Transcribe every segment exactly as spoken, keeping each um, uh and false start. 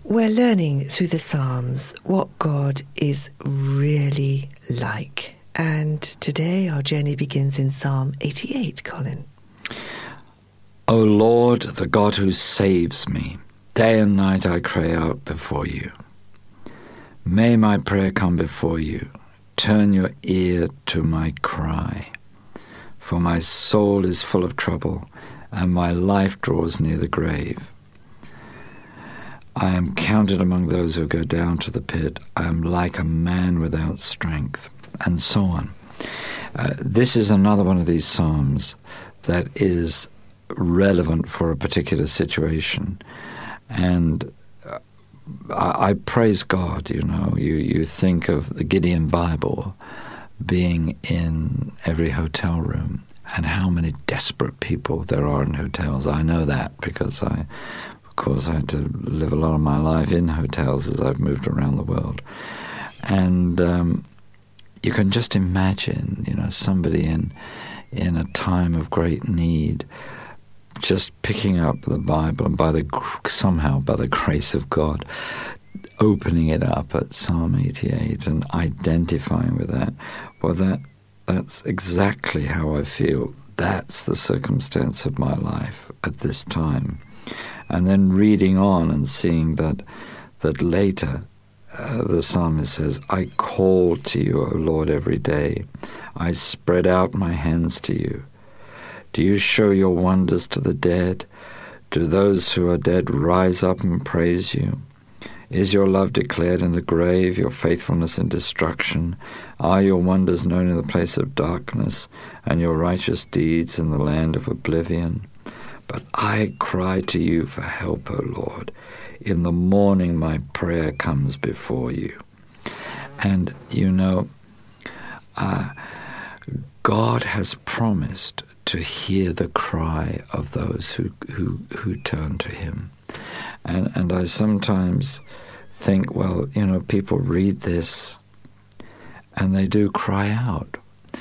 We're learning through the Psalms what God is really like. And today our journey begins in Psalm eighty-eight, Colin. O Lord, the God who saves me, day and night I cry out before you. May my prayer come before you. Turn your ear to my cry. For my soul is full of trouble, and my life draws near the grave. I am counted among those who go down to the pit. I am like a man without strength, and so on. Uh, this is another one of these psalms that is relevant for a particular situation. And uh, I, I praise God, you know. You, you think of the Gideon Bible being in every hotel room, and how many desperate people there are in hotels. I know that because I... Of course, I had to live a lot of my life in hotels as I've moved around the world. And um, you can just imagine, you know, somebody in in a time of great need just picking up the Bible and by the somehow by the grace of God, opening it up at Psalm eighty-eight and identifying with that. Well, that that's exactly how I feel. That's the circumstance of my life at this time. And then reading on and seeing that that later uh, the psalmist says, I call to you, O Lord, every day. I spread out my hands to you. Do you show your wonders to the dead? Do those who are dead rise up and praise you? Is your love declared in the grave, your faithfulness in destruction? Are your wonders known in the place of darkness, and your righteous deeds in the land of oblivion? But I cry to you for help, O Lord. In the morning my prayer comes before you. And, you know, uh, God has promised to hear the cry of those who, who, who turn to him. And, and I sometimes think, well, you know, people read this and they do cry out.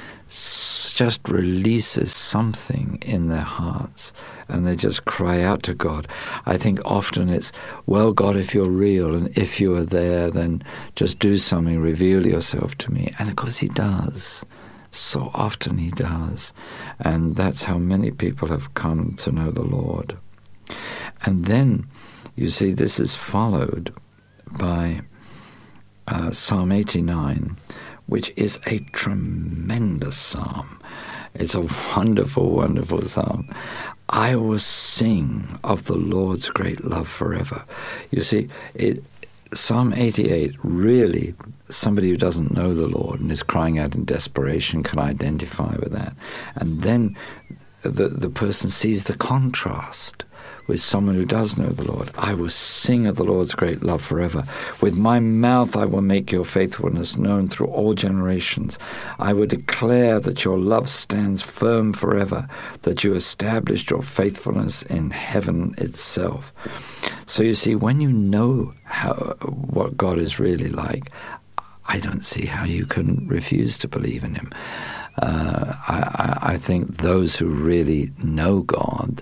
S- just releases something in their hearts, and they just cry out to God. I think often it's, well, God, if you're real and if you are there, then just do something, reveal yourself to me. And of course he does. So often he does. And that's how many people have come to know the Lord. And then, you see, this is followed by uh, Psalm eighty-nine, which is a tremendous psalm. It's a wonderful, wonderful psalm. I will sing of the Lord's great love forever. You see, it, Psalm eighty-eight, really, somebody who doesn't know the Lord and is crying out in desperation can identify with that. And then the, the person sees the contrast with someone who does know the Lord. I will sing of the Lord's great love forever. With my mouth I will make your faithfulness known through all generations. I will declare that your love stands firm forever, that you established your faithfulness in heaven itself. So you see, when you know how what God is really like, I don't see how you can refuse to believe in him. Uh, I, I think those who really know God,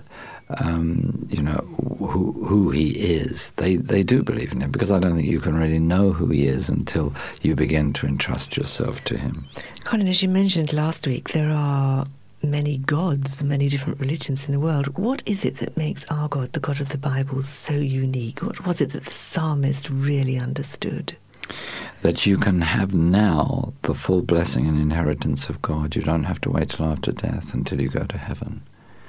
Um, you know, who who he is, they, they do believe in him, because I don't think you can really know who he is until you begin to entrust yourself to him. Colin, as you mentioned last week, there are many gods, many different religions in the world. What is it that makes our God, the God of the Bible, so unique? What was it that the psalmist really understood? That you can have now the full blessing and inheritance of God. You don't have to wait till after death until you go to heaven.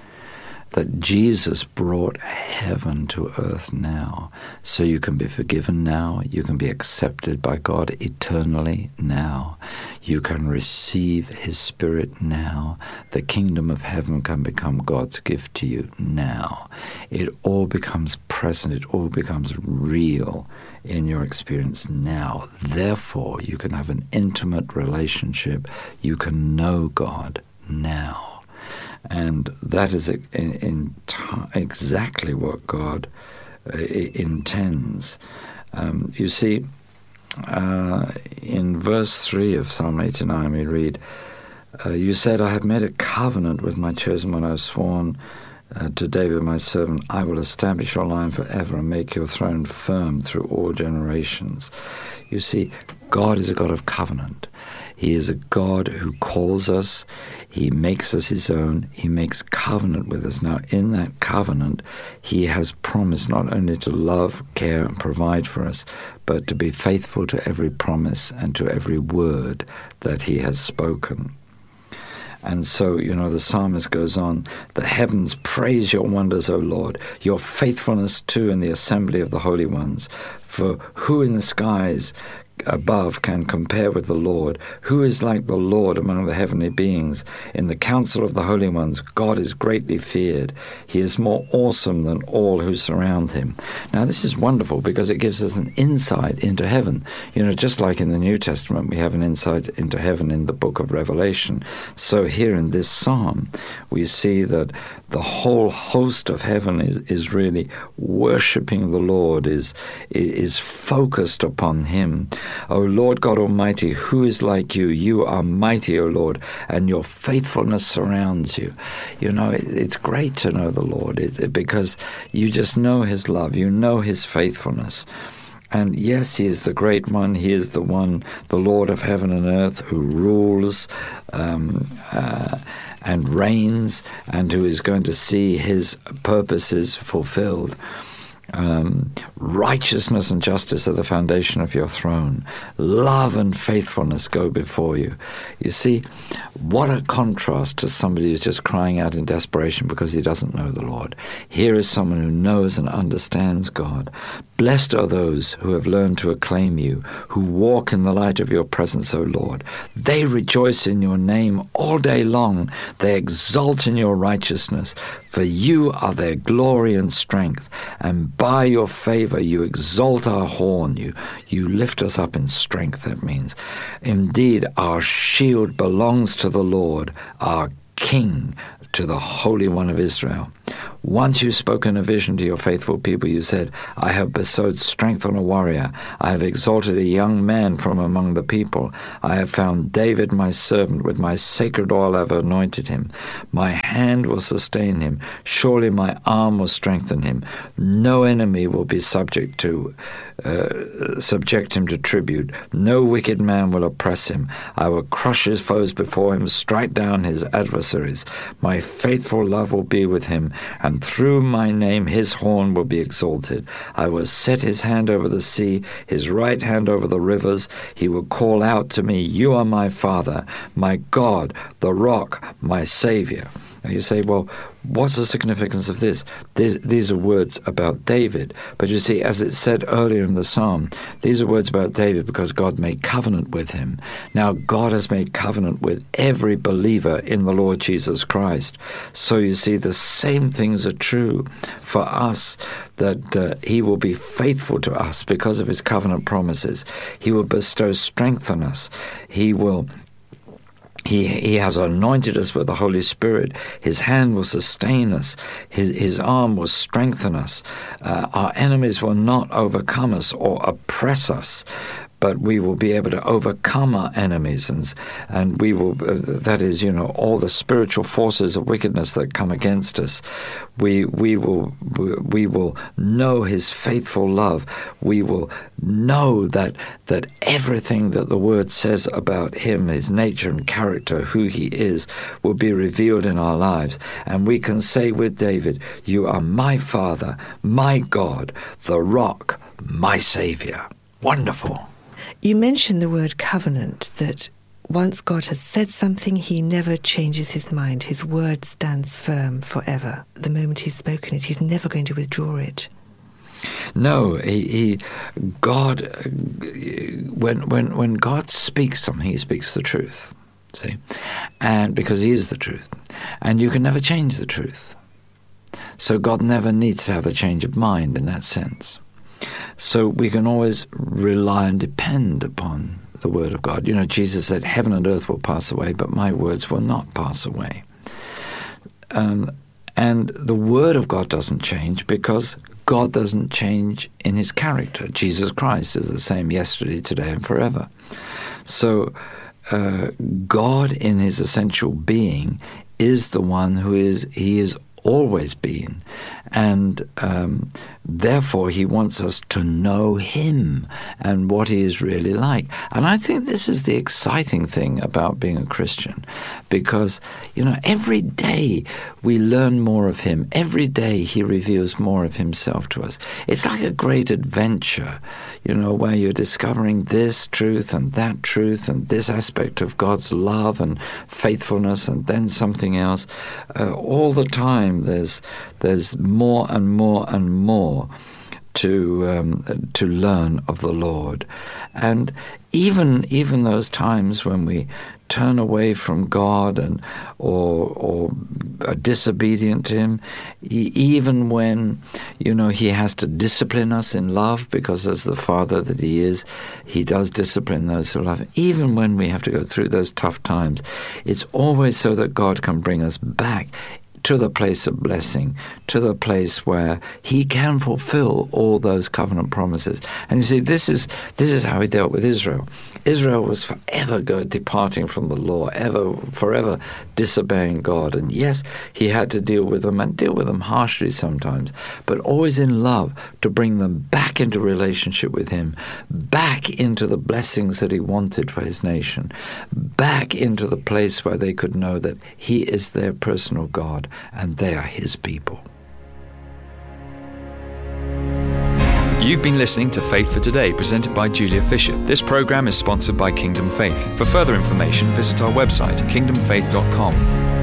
That Jesus brought heaven to earth now, so you can be forgiven now, you can be accepted by God eternally now, you can receive his Spirit now, the kingdom of heaven can become God's gift to you now. It all becomes present, it all becomes real in your experience now. Therefore, you can have an intimate relationship, you can know God now. And that is in, in t- exactly what God uh, intends. Um, you see, uh, in verse three of Psalm eighty-nine we read, uh, you said, I have made a covenant with my chosen one, I have sworn uh, to David my servant, I will establish your line forever and make your throne firm through all generations. You see, God is a God of covenant. He is a God who calls us. He makes us his own. He makes covenant with us. Now, in that covenant, he has promised not only to love, care, and provide for us, but to be faithful to every promise and to every word that he has spoken. And so, you know, the psalmist goes on, the heavens praise your wonders, O Lord, your faithfulness too in the assembly of the holy ones. For who in the skies above can compare with the Lord? Who is like the Lord among the heavenly beings? In the council of the holy ones, God is greatly feared. He is more awesome than all who surround him. Now, this is wonderful because it gives us an insight into heaven. You know, just like in the New Testament, we have an insight into heaven in the book of Revelation. So here in this psalm, we see that the whole host of heaven is, is really worshiping the Lord, is, is focused upon him. O Lord God Almighty, who is like you? You are mighty, O Lord, and your faithfulness surrounds you. You know, it, it's great to know the Lord it, because you just know his love. You know his faithfulness. And yes, he is the great one. He is the one, the Lord of heaven and earth, who rules um, uh, and reigns, and who is going to see his purposes fulfilled. Um, righteousness and justice are the foundation of your throne. Love and faithfulness go before you. You see, what a contrast to somebody who's just crying out in desperation because he doesn't know the Lord. Here is someone who knows and understands God. Blessed are those who have learned to acclaim you, who walk in the light of your presence, O Lord. They rejoice in your name all day long. They exult in your righteousness, for you are their glory and strength. And by your favor you exalt our horn. You, you lift us up in strength, that means. Indeed, our shield belongs to the Lord, our King, to the Holy One of Israel. Once you spoke in a vision to your faithful people, you said, I have bestowed strength on a warrior. I have exalted a young man from among the people. I have found David my servant. With my sacred oil I have anointed him. My hand will sustain him. Surely my arm will strengthen him. No enemy will be subject to uh, subject him to tribute. No wicked man will oppress him. I will crush his foes before him, strike down his adversaries. My faithful love will be with him, and through my name his horn will be exalted. I will set his hand over the sea, his right hand over the rivers. He will call out to me, you are my Father, my God, the rock, my Savior. Now you say, well, what's the significance of this? These, these are words about David. But you see, as it said earlier in the psalm, these are words about David because God made covenant with him. Now, God has made covenant with every believer in the Lord Jesus Christ. So you see, the same things are true for us, that uh, he will be faithful to us because of his covenant promises. He will bestow strength on us. He will He, he has anointed us with the Holy Spirit. His hand will sustain us. His, his arm will strengthen us. Uh, our enemies will not overcome us or oppress us, but we will be able to overcome our enemies, and, and we will, uh, that is, you know, all the spiritual forces of wickedness that come against us. We, we will, we will know his faithful love. We will know that, that everything that the word says about him, his nature and character, who he is, will be revealed in our lives. And we can say with David, you are my Father, my God, the rock, my Savior. Wonderful. You mentioned the word covenant, that once God has said something, he never changes his mind. His word stands firm forever. The moment he's spoken it, he's never going to withdraw it. No, he, he God, when, when, when God speaks something, he speaks the truth, see? And because he is the truth. And you can never change the truth. So God never needs to have a change of mind in that sense. So we can always rely and depend upon the word of God. You know, Jesus said, heaven and earth will pass away, but my words will not pass away. Um, and the word of God doesn't change because God doesn't change in his character. Jesus Christ is the same yesterday, today, and forever. So uh, God in his essential being is the one who is, he is always been. And um, therefore, he wants us to know him and what he is really like. And I think this is the exciting thing about being a Christian, because, you know, every day we learn more of him. Every day he reveals more of himself to us. It's like a great adventure, you know, where you're discovering this truth and that truth and this aspect of God's love and faithfulness and then something else. Uh, all the time there's there's more and more and more to um, to learn of the Lord. And even even those times when we turn away from God and or or are disobedient to him, e- even when, you know, he has to discipline us in love, because as the Father that he is, he does discipline those who love him. Even when we have to go through those tough times, it's always so that God can bring us back to the place of blessing, to the place where he can fulfill all those covenant promises. And you see, this is this is how he dealt with Israel. Israel was forever go, departing from the law, ever, forever disobeying God. And yes, he had to deal with them and deal with them harshly sometimes, but always in love to bring them back into relationship with him, back into the blessings that he wanted for his nation, back into the place where they could know that he is their personal God and they are his people. You've been listening to Faith for Today, presented by Julia Fisher. This program is sponsored by Kingdom Faith. For further information, visit our website, kingdom faith dot com.